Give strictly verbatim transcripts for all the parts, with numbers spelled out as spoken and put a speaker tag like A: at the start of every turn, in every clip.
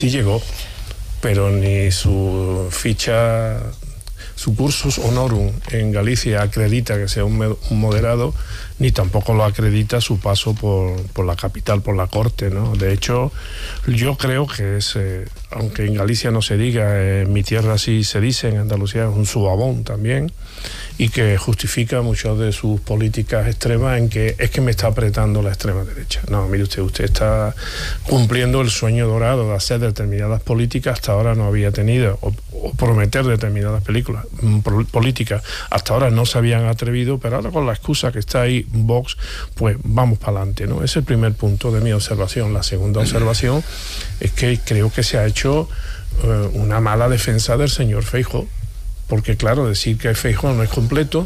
A: Sí llegó, pero ni su ficha, su cursus honorum en Galicia acredita que sea un, un moderado, ni tampoco lo acredita su paso por, por la capital, por la corte, ¿no? De hecho, yo creo que es, eh, aunque en Galicia no se diga, eh, en mi tierra sí se dice, en Andalucía es un subabón también, y que justifica muchas de sus políticas extremas en que es que me está apretando la extrema derecha. No, mire usted, usted está cumpliendo el sueño dorado de hacer determinadas políticas, hasta ahora no había tenido, o, o prometer determinadas películas, políticas, hasta ahora no se habían atrevido, pero ahora con la excusa que está ahí Vox, pues vamos para adelante, ¿no? Ese es el primer punto de mi observación. La segunda observación es que creo que se ha hecho eh, una mala defensa del señor Feijóo, porque claro, decir que Feijóo no es completo,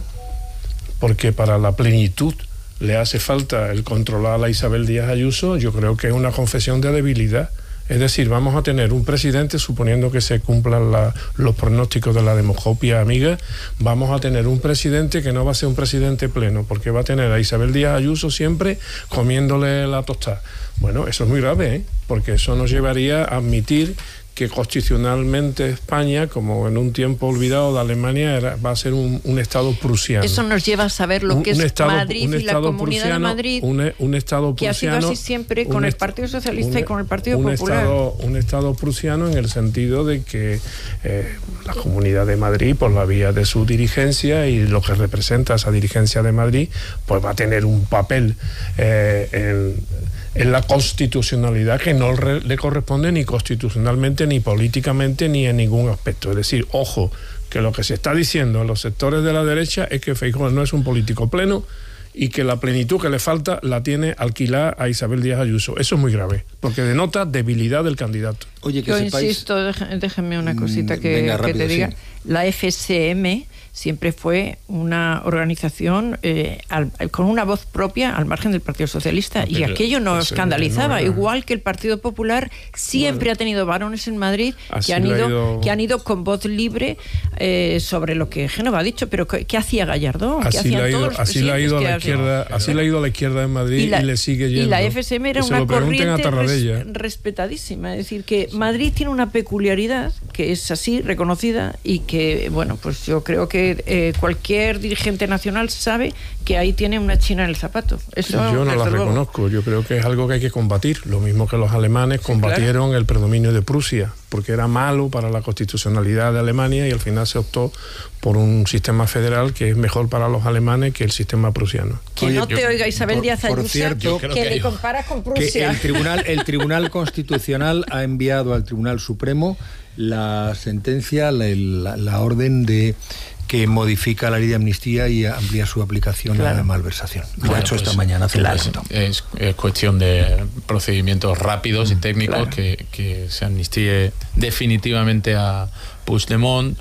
A: porque para la plenitud le hace falta el controlar a Isabel Díaz Ayuso, yo creo que es una confesión de debilidad. Es decir, vamos a tener un presidente, suponiendo que se cumplan la, los pronósticos de la demoscopia amiga, vamos a tener un presidente que no va a ser un presidente pleno, porque va a tener a Isabel Díaz Ayuso siempre comiéndole la tostada. Bueno, eso es muy grave, ¿eh? Porque eso nos llevaría a admitir que constitucionalmente España, como en un tiempo olvidado de Alemania, era, va a ser un, un Estado prusiano.
B: Eso nos lleva a saber lo que
A: un, un
B: es
A: estado,
B: Madrid y la Comunidad
A: prusiano,
B: de Madrid,
A: un, un Estado
B: que
A: prusiano,
B: ha sido así siempre con el Partido Socialista
A: un,
B: y con el Partido
A: un
B: Popular.
A: Estado, un Estado prusiano en el sentido de que eh, la Comunidad de Madrid, por la vía de su dirigencia y lo que representa esa dirigencia de Madrid, pues va a tener un papel eh, en... en la constitucionalidad que no le corresponde ni constitucionalmente, ni políticamente, ni en ningún aspecto. Es decir, ojo, que lo que se está diciendo en los sectores de la derecha es que Feijóo no es un político pleno y que la plenitud que le falta la tiene alquilada a Isabel Díaz Ayuso. Eso es muy grave, porque denota debilidad del candidato.
B: Oye, que Yo sepáis... insisto, déjenme una cosita que, Venga, rápido, que te diga. Sí. La F S M siempre fue una organización eh, al, con una voz propia al margen del Partido Socialista, no, y aquello no escandalizaba, no era... igual que el Partido Popular siempre bueno, ha tenido varones en Madrid que han ido, ido que han ido con voz libre eh, sobre lo que Génova ha dicho, pero ¿qué, qué hacía Gallardón? ¿Qué
A: así le ha ido, así le ha ido a la izquierda, así le ha ido a la izquierda en Madrid y, la, y le sigue yendo.
B: Y la F S M era una corriente res, respetadísima, es decir, que sí. Madrid tiene una peculiaridad que es así, reconocida, y que, bueno, pues yo creo que Eh, cualquier dirigente nacional sabe que ahí tiene una china en el zapato. Eso,
A: yo no la luego. reconozco, yo creo que es algo que hay que combatir, lo mismo que los alemanes sí, combatieron claro. el predominio de Prusia, porque era malo para la constitucionalidad de Alemania y al final se optó por un sistema federal que es mejor para los alemanes que el sistema prusiano.
B: Que Oye, no te yo, oiga Isabel por, Díaz Ayuso, por cierto, que, que le comparas con Prusia.
C: El tribunal, el Tribunal Constitucional ha enviado al Tribunal Supremo la sentencia, la, la, la orden de que modifica la ley de amnistía y amplía su aplicación claro. a la malversación. Lo bueno, ha hecho pues, esta mañana.
D: Claro. Es, es cuestión de procedimientos rápidos y técnicos claro. que, que se amnistíe definitivamente a Puigdemont,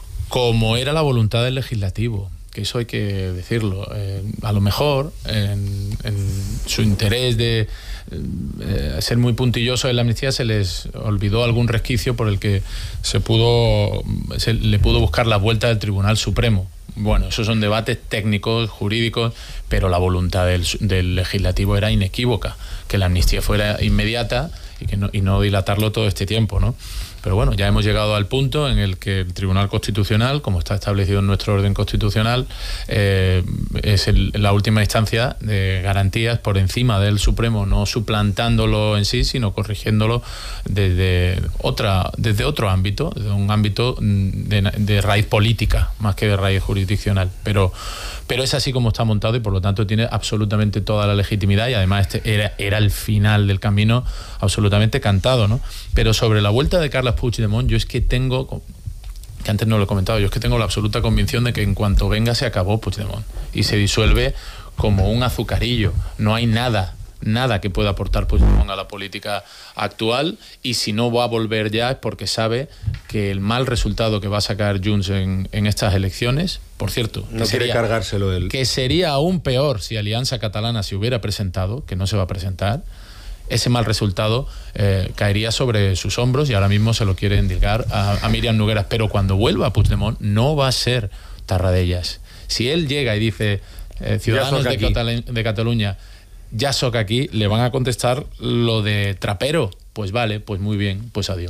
D: como era la voluntad del legislativo, que eso hay que decirlo. Eh, a lo mejor, en, en su interés de eh, ser muy puntilloso en la amnistía, se les olvidó algún resquicio por el que se pudo se le pudo buscar la vuelta del Tribunal Supremo. Bueno, esos son debates técnicos, jurídicos, pero la voluntad del, del legislativo era inequívoca, que la amnistía fuera inmediata y que no, y no dilatarlo todo este tiempo, ¿no? Pero bueno, ya hemos llegado al punto en el que el Tribunal Constitucional, como está establecido en nuestro orden constitucional, eh, es el, la última instancia de garantías por encima del Supremo, no suplantándolo en sí, sino corrigiéndolo desde otra, desde otro ámbito, desde un ámbito de, de raíz política, más que de raíz jurisdiccional. Pero, pero es así como está montado y por lo tanto tiene absolutamente toda la legitimidad, y además este era, era el final del camino absolutamente cantado, ¿no? Pero sobre la vuelta de Carles Puigdemont, yo es que tengo, que antes no lo he comentado, yo es que tengo la absoluta convicción de que en cuanto venga se acabó Puigdemont y se disuelve como un azucarillo. No hay nada, nada que pueda aportar Puigdemont a la política actual, y si no va a volver ya es porque sabe que el mal resultado que va a sacar Junts en, en estas elecciones, por cierto,
C: no quiere sería, cargárselo él.
D: Que sería aún peor si Alianza Catalana se hubiera presentado, que no se va a presentar, ese mal resultado eh, caería sobre sus hombros y ahora mismo se lo quiere endilgar a, a Míriam Nogueras. Pero cuando vuelva Puigdemont no va a ser Tarradellas. Si él llega y dice eh, Ciudadanos de, Catal- de Cataluña, ya soca aquí, le van a contestar lo de trapero, pues vale, pues muy bien, pues adiós.